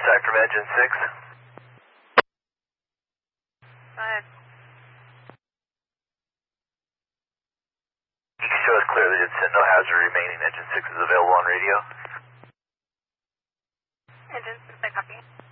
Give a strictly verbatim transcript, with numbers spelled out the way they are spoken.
contact from engine six. Go ahead. You can show us clearly that no hazard remaining. Engine six is available on radio. Engine six, I copy.